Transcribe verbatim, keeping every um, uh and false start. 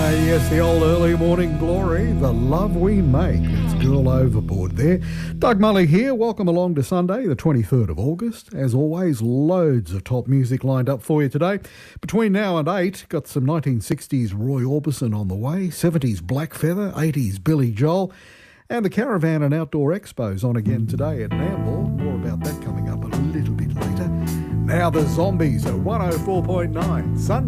Yes, the old early morning glory, the love we make. That's Girl Overboard there. Doug Mully here. Welcome along to Sunday, the twenty-third of August. As always, loads of top music lined up for you today. Between now and eight, got some nineteen sixties Roy Orbison on the way, seventies Black Feather, eighties Billy Joel, and the Caravan and Outdoor Expos on again today at Nambour. More about that coming up a little bit later. Now the Zombies at one oh four point nine Sunday.